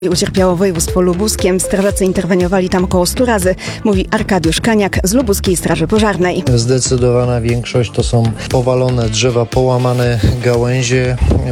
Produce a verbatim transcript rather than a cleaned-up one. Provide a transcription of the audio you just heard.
Ucierpiało województwo lubuskie. Strażacy interweniowali tam około stu razy, mówi Arkadiusz Kaniak z Lubuskiej Straży Pożarnej. Zdecydowana większość to są powalone drzewa, połamane gałęzie.